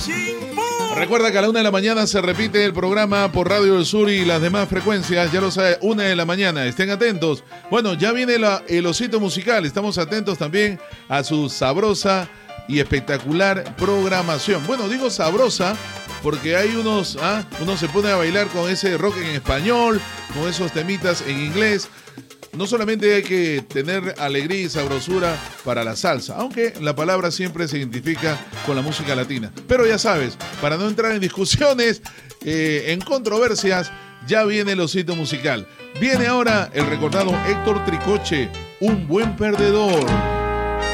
Recuerda que a la 1 de la mañana se repite el programa por Radio del Sur y las demás frecuencias, ya lo sabe, 1 de la mañana, estén atentos. Bueno, ya viene el osito musical, estamos atentos también a su sabrosa y espectacular programación. Bueno, digo sabrosa porque hay uno se pone a bailar con ese rock en español, con esos temitas en inglés. No solamente hay que tener alegría y sabrosura para la salsa, aunque la palabra siempre se identifica con la música latina. Pero ya sabes, para no entrar en discusiones, en controversias, ya viene el osito musical. Viene ahora el recordado Héctor Tricoche, un buen perdedor.